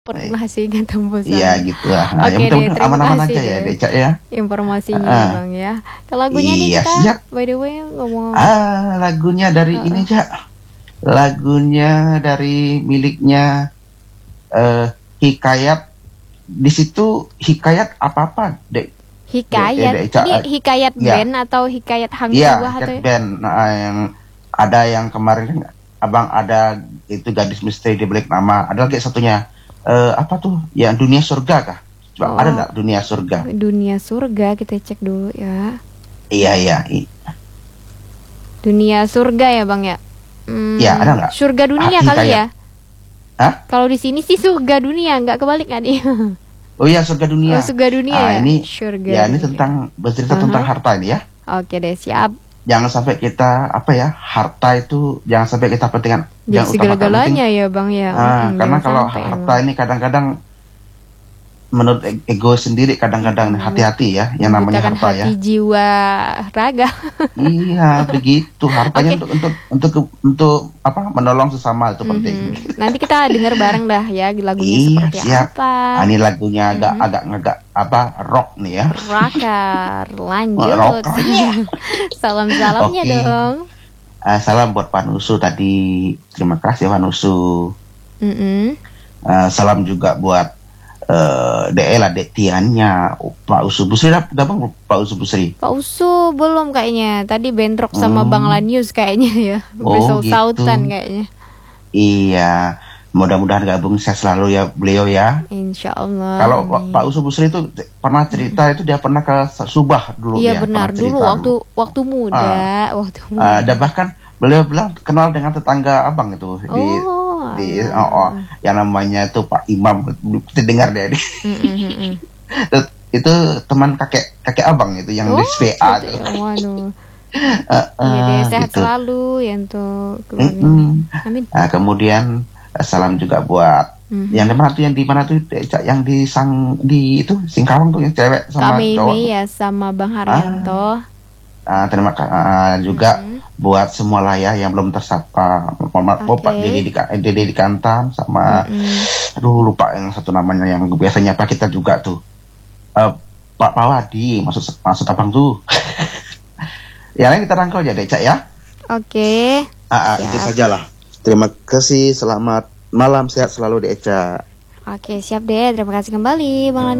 Pernah sih ingat tembusan. Iya gitu lah. Nah, yang Oke deh, mudah-mudahan terima aman-aman kasih aja ya, deh Deca ya. informasinya ya Heeh. Bang ya. Ke lagunya nih Iya, kita, siap. by the way ngomong. Lagunya dari ini, Heeh. Cak. Lagunya dari miliknya eh Hikayat. Di situ Hikayat apa-apa, Dek. Hikayat. Deca. Ini hikayat Ya, band atau hikayat Hang iya, Tuah atau Hikayat ya? band. Nah, yang ada yang kemarin Abang ada itu Gadis Misteri di Balik Nama. Ada lagi satunya apa tuh? Yang Dunia Surga kah? Coba ada Oh, nggak Dunia Surga? Dunia Surga kita cek dulu ya. Iya, iya. Dunia Surga ya Bang ya. Iya, ada nggak? Surga dunia kali Hikayat. ya. Hah? Kalau di sini sih surga dunia, nggak kebalik kan dia. Oh iya, Surga Oh, Dunia. surga dunia ya. Ini Surga ya ini dunia. tentang bercerita tentang harta ini ya. Oke deh, siap. Jangan sampai kita apa ya, harta itu jangan sampai kita pentingkan, Jadi jangan utamakan penting. segala-galanya ya Bang ya. Karena Jangan kalau sampai harta emang. ini kadang-kadang menurut ego sendiri kadang-kadang hati-hati ya yang namanya Membutakan harta ya. hati, jiwa, raga. Iya, begitu. Hartanya Oke. untuk apa? Menolong sesama itu penting. Nanti kita dengar bareng dah ya lagunya Iya, seperti siap. apa. Ini lagunya agak apa? Rock nih ya. Rocker, lanjut. Rock. Salam-salamnya Oke. dong. Salam buat Panusu tadi. Terima kasih Panusu. Mm-mm. Salam juga buat Dek Tiannya, Pak Usu Busri, gabung Pak Usu Busri. Pak Usu belum kayaknya. Tadi bentrok sama Bang Lanius kayaknya ya. Oh gitu. Sautan kayaknya. Iya, mudah-mudahan gabung sehat selalu ya beliau ya. Insya Allah. Kalau amin. Pak Usu Busri itu pernah cerita itu dia pernah ke Subah dulu. Iya dia benar, pernah dulu cerita waktu muda, dan bahkan beliau bilang kenal dengan tetangga abang itu yang namanya itu Pak Imam, dengar deh. Itu teman kakek abang itu yang di SPA gitu ya. Waduh. Iya deh, sehat gitu. selalu ya untuk keluarganya. Amin. Kemudian salam juga buat yang di mana tuh yang di itu Singkawang tuh yang cewek sama cowok ya sama Bang Haryanto. Terima kasih juga buat semua lah ya yang belum tersapa. Pak Dede di Kantam sama aduh lupa yang satu namanya yang biasanya Pak kita juga tuh Pak Pawadi maksud abang tuh. Ya lain kita rangkul ya Deca ya. Oke. Itu sajalah. Terima kasih, selamat malam, sehat selalu Deca. Oke, siap deh. Terima kasih kembali Bang